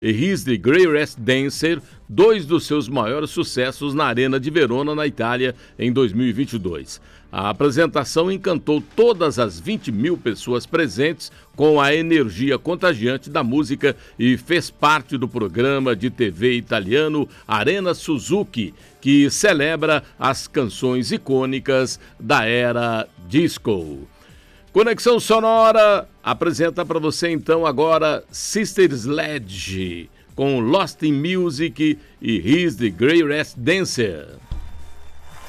e He's the Greatest Dancer, dois dos seus maiores sucessos na Arena de Verona, na Itália, em 2022. A apresentação encantou todas as 20 mil pessoas presentes com a energia contagiante da música e fez parte do programa de TV italiano Arena Suzuki, que celebra as canções icônicas da era disco. Conexão Sonora apresenta para você então agora Sister Sledge com Lost in Music e He's the Greatest Dancer.